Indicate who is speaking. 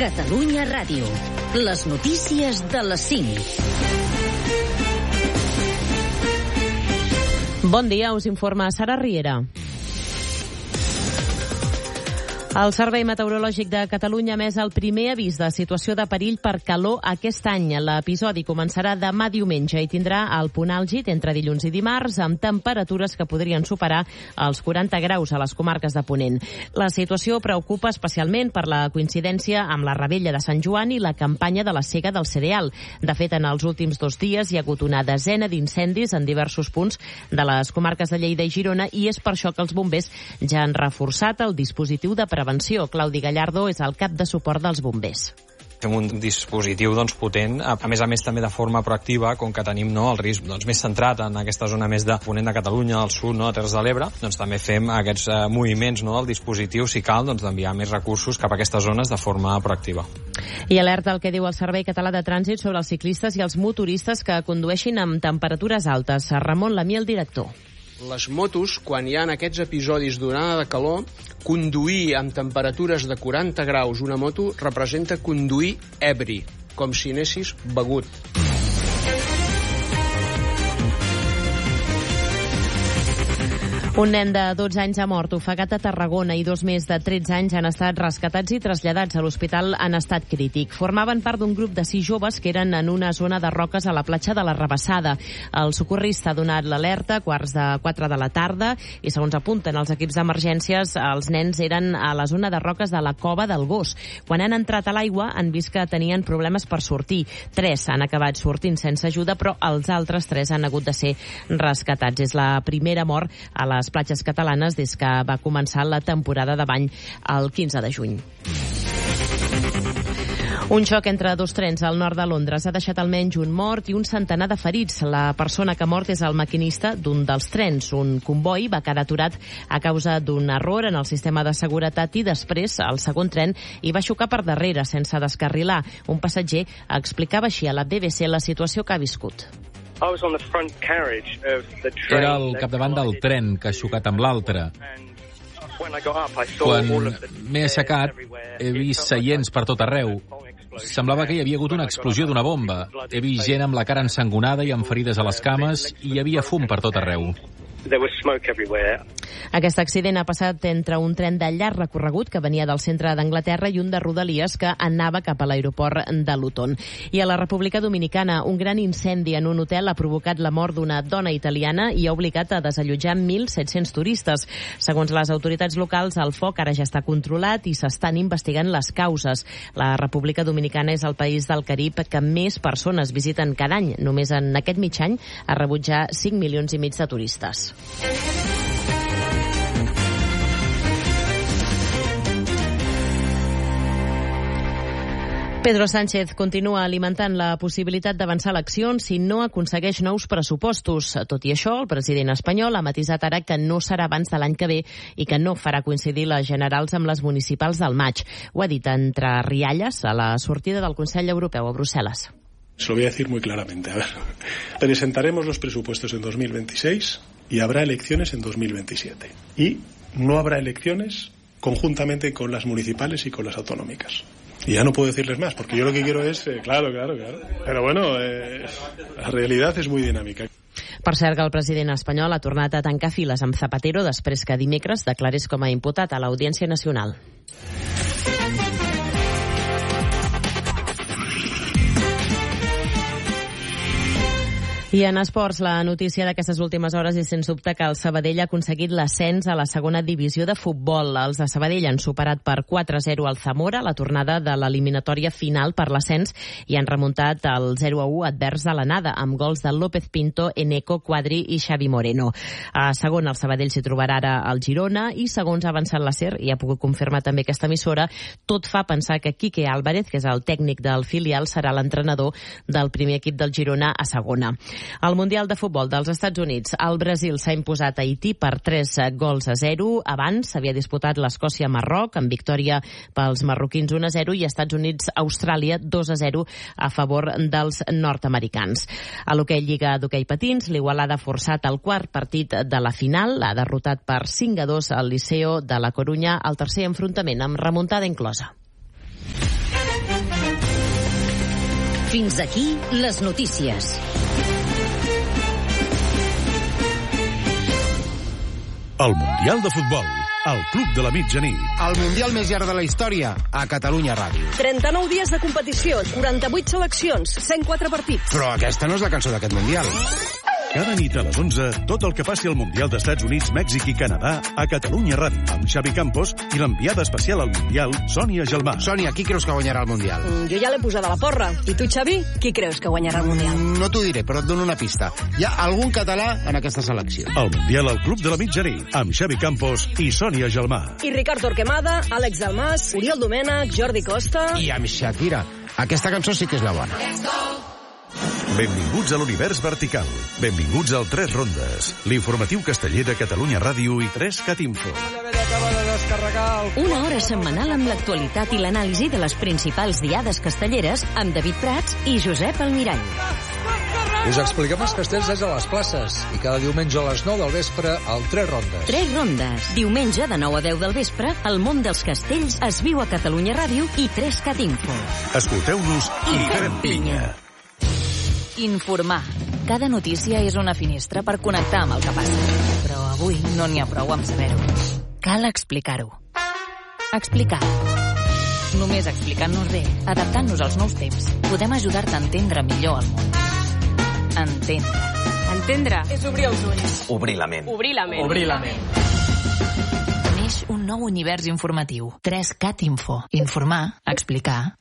Speaker 1: Catalunya Ràdio. Les notícies de les 5.
Speaker 2: Bon dia, us informa Sara Riera. El Servei Meteorològic de Catalunya ha emès el primer avís de situació de perill per calor aquest any. L'episodi començarà demà diumenge i tindrà el punt àlgid entre dilluns i dimarts, amb temperatures que podrien superar els 40 graus a les comarques de Ponent. La situació preocupa especialment per la coincidència amb la Revetlla de Sant Joan i la campanya de la sega del cereal. De fet, en els últims 2 dies hi ha hagut una desena d'incendis en diversos punts de les comarques de Lleida i Girona i és per això que els bombers ja han reforçat el dispositiu de prevenció. Claudi Gallardo és el cap de suport dels bombers.
Speaker 3: Fem un dispositiu potent, a més també de forma proactiva, com que tenim el risc més centrat en aquesta zona més de ponent de Catalunya, al sud, a Terres de l'Ebre, també fem aquests moviments del dispositiu, si cal, d'enviar més recursos cap a aquestes zones de forma proactiva.
Speaker 2: I alerta el que diu el Servei Català de Trànsit sobre els ciclistes i els motoristes que condueixin amb temperatures altes. Ramon Lamí, el director.
Speaker 4: Les motos, quan hi ha aquests episodis d'onada de calor, conduir amb temperatures de 40 graus una moto representa conduir ebri, com si anessis begut.
Speaker 2: Un nen de 12 anys ha mort ofegat a Tarragona i 2 més de 13 anys han estat rescatats i traslladats a l'hospital en estat crític. Formaven part d'un grup de 6 joves que eren en una zona de roques a la platja de la Rabassada. El socorrista ha donat l'alerta a 3:15 de la tarda i, segons apunten els equips d'emergències, els nens eren a la zona de roques de la Cova del Gos. Quan han entrat a l'aigua han vist que tenien problemes per sortir. 3 han acabat sortint sense ajuda, però els altres 3 han hagut de ser rescatats. És la primera mort a les platges catalanes des que va començar la temporada de bany el 15 de juny. Un xoc entre 2 trens al nord de Londres ha deixat almenys un mort i un centenar de ferits. La persona que ha mort és el maquinista d'un dels trens. Un comboi va quedar aturat a causa d'un error en el sistema de seguretat i després el segon tren hi va xocar per darrere sense descarrilar. Un passatger explicava així a la BBC la situació que ha viscut.
Speaker 5: Era al capdavant del tren que ha xocat amb l'altre. Quan m'he aixecat, he vist seients per tot arreu. Semblava que hi havia hagut una explosió d'una bomba. He vist gent amb la cara ensangonada i amb ferides a les cames i hi havia fum per tot arreu.
Speaker 2: Aquest accident ha passat entre un tren de llarg recorregut que venia del centre d'Anglaterra i un de Rodalies que anava cap a l'aeroport de Luton. I a la República Dominicana, un gran incendi en un hotel ha provocat la mort d'una dona italiana i ha obligat a desallotjar 1.700 turistes. Segons les autoritats locals, el foc ara ja està controlat i s'estan investigant les causes. La República Dominicana és el país del Carib que més persones visiten cada any. Només en aquest mig any ha rebut ja 5,5 milions de turistes. Pedro Sánchez continua alimentant la possibilitat d'avançar eleccions si no aconsegueix nous pressupostos. Tot i això, el president espanyol ha matisat ara que no serà abans de l'any que ve i que no farà coincidir les generals amb les municipals del maig. Ho ha dit entre rialles a la sortida del Consell Europeu a Brussel·les.
Speaker 6: Se lo voy a decir muy claramente. Presentaremos los presupuestos en 2026 y habrá elecciones en 2027. Y no habrá elecciones conjuntamente con las municipales y con las autonómicas. Y ya no puedo decirles más, porque yo lo que quiero es... Claro. Pero bueno, la realidad es muy dinámica.
Speaker 2: Per cert, que el president espanyol ha tornat a tancar files amb Zapatero després que dimecres declarés com a imputat a l'Audiència Nacional. I en esports, la notícia d'aquestes últimes hores és sens dubte que el Sabadell ha aconseguit l'ascens a la segona divisió de futbol. Els de Sabadell han superat per 4-0 al Zamora, la tornada de l'eliminatòria final per l'ascens, i han remuntat el 0-1 advers de l'anada, amb gols de López Pinto, Eneco, Quadri i Xavi Moreno. A segon, el Sabadell s'hi trobarà ara al Girona, i segons ha avançat la SER, i ha pogut confirmar també aquesta emissora, tot fa pensar que Quique Álvarez, que és el tècnic del filial, serà l'entrenador del primer equip del Girona a segona. Al Mundial de Futbol dels Estats Units, el Brasil s'ha imposat a Haití per 3-0. Abans s'havia disputat l'Escòcia-Marroc, amb victòria pels marroquins 1-0, i Estats Units-Austràlia 2-0 a favor dels nord-americans. A l'hoquei Lliga d'Hoquei Patins, l'Igualada ha forçat el quart partit de la final. Ha derrotat per 5-2 al Liceo de la Corunya, al tercer enfrontament amb remuntada inclosa.
Speaker 1: Fins aquí les notícies.
Speaker 7: El Mundial de Futbol, al Club de la Mitjanit.
Speaker 8: El Mundial més llarg de la història, a Catalunya Ràdio.
Speaker 9: 39 dies de competició, 48 seleccions, 104 partits.
Speaker 8: Però aquesta no és la cançó d'aquest Mundial.
Speaker 7: Cada nit a les 11, tot el que passi al Mundial d'Estats Units, Mèxic i Canadà a Catalunya Ràdio, amb Xavi Campos i l'enviada especial al Mundial, Sònia Gelmà.
Speaker 8: Sònia, qui creus que guanyarà el Mundial?
Speaker 9: Jo ja l'he posada a la porra. I tu, Xavi, qui creus que guanyarà el Mundial?
Speaker 8: No t'ho diré, però et dono una pista. Hi ha algun català en aquesta selecció.
Speaker 7: El Mundial al Club de la Mitjanit, amb Xavi Campos i Sònia Gelmà.
Speaker 9: I Ricard Torquemada, Àlex Dalmas, Oriol Domènech, Jordi Costa...
Speaker 8: I amb Shakira. Aquesta cançó sí que és la bona.
Speaker 7: Benvinguts a l'univers vertical. Benvinguts al 3 Rondes, l'informatiu casteller de Catalunya Ràdio i 3cat Info.
Speaker 1: Una hora setmanal amb l'actualitat i l'anàlisi de les principals diades castelleres amb David Prats i Josep Almirall.
Speaker 10: Us expliquem els castells des de les places i cada diumenge a les 9 del vespre al 3 Rondes.
Speaker 1: 3 Rondes. Diumenge de 9 a 10 del vespre, el món dels castells es viu a Catalunya Ràdio i 3cat Info.
Speaker 7: Escolteu-nos i fem pinya.
Speaker 11: Informar. Cada notícia és una finestra per connectar amb el que passa. Però avui no n'hi ha prou amb saber-ho. Cal explicar-ho. Explicar. Només explicant-nos bé, adaptant-nos als nous temps, podem ajudar-te a entendre millor el món. Entendre.
Speaker 9: Entendre és obrir els ulls.
Speaker 12: Obrir la ment.
Speaker 9: Obrir la ment.
Speaker 12: Obrir la ment.
Speaker 11: Neix un nou univers informatiu. 3cat Info. Informar, explicar,